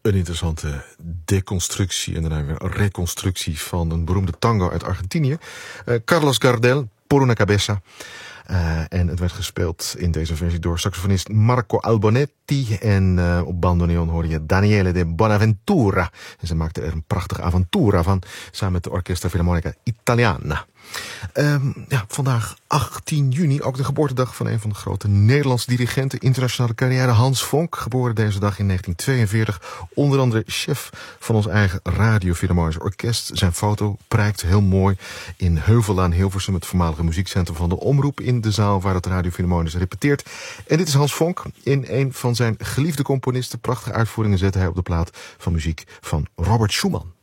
Een interessante deconstructie en daarna weer reconstructie van een beroemde tango uit Argentinië. Carlos Gardel, Por una cabeza. En het werd gespeeld in deze versie door saxofonist Marco Albonetti. En op bandoneon hoorde je Daniele de Bonaventura. En ze maakten er een prachtige avontura van, samen met de Orchestra Filarmonica Italiana. Vandaag 18 juni, ook de geboortedag van een van de grote Nederlandse dirigenten, internationale carrière, Hans Vonk. Geboren deze dag in 1942. Onder andere chef van ons eigen Radio Philharmonisch Orkest. Zijn foto prijkt heel mooi in Heuvellaan Hilversum, het voormalige muziekcentrum van de Omroep, in de zaal waar het Radio Philharmonisch repeteert. En dit is Hans Vonk. In een van zijn geliefde componisten. Prachtige uitvoeringen zette hij op de plaat van muziek van Robert Schumann.